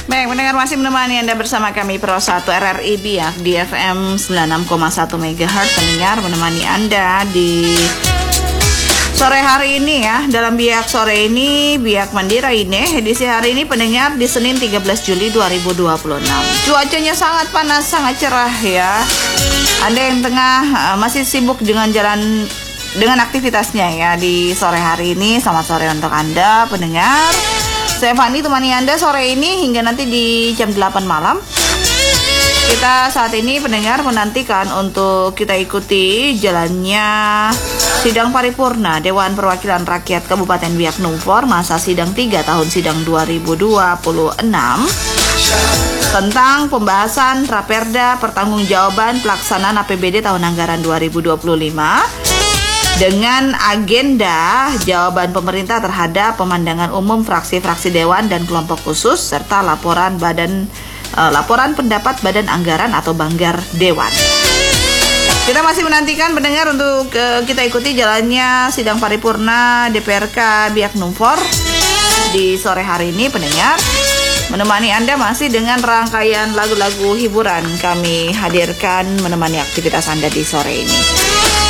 Baik, mendengar masih menemani Anda bersama kami Pro 1 RRI Biak di FM 96,1 MHz. Pendengar menemani Anda di sore hari ini ya. Dalam Biak sore ini, Biak Mandira ini edisi hari ini pendengar di Senin 13 Juli 2026. Cuacanya sangat panas, sangat cerah ya. Anda yang tengah masih sibuk dengan aktivitasnya ya di sore hari ini. Selamat sore untuk Anda pendengar. Saya Fani temani Anda sore ini hingga nanti di jam 8 malam. Kita saat ini pendengar menantikan untuk kita ikuti jalannya sidang paripurna Dewan Perwakilan Rakyat Kabupaten Biak Numfor masa sidang 3 tahun sidang 2026 tentang pembahasan Raperda Pertanggungjawaban Pelaksanaan APBD tahun anggaran 2025 dengan agenda jawaban pemerintah terhadap pemandangan umum fraksi-fraksi dewan dan kelompok khusus serta laporan pendapat Badan Anggaran atau Banggar Dewan. Kita masih menantikan pendengar untuk kita ikuti jalannya sidang paripurna DPRK Biak Numfor di sore hari ini pendengar. Menemani Anda masih dengan rangkaian lagu-lagu hiburan kami hadirkan menemani aktivitas Anda di sore ini.